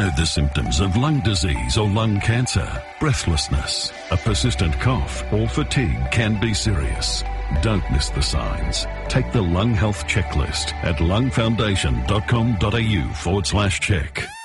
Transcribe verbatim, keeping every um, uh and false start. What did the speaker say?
know the symptoms of lung disease or lung cancer, breathlessness, a persistent cough or fatigue can be serious. Don't miss the signs. Take the Lung Health Checklist at lungfoundation.com.au forward slash check.